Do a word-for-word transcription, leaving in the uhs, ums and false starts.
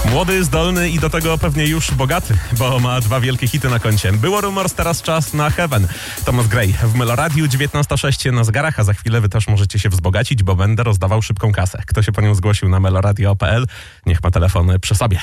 Młody, zdolny i do tego pewnie już bogaty, bo ma dwa wielkie hity na koncie. Było Rumors, teraz czas na Heaven. Thomas Gray w Meloradiu, dziewiętnasta sześć na zegarach, a za chwilę wy też możecie się wzbogacić, bo będę rozdawał szybką kasę. Kto się po nią zgłosił na meloradio kropka p l, niech ma telefony przy sobie.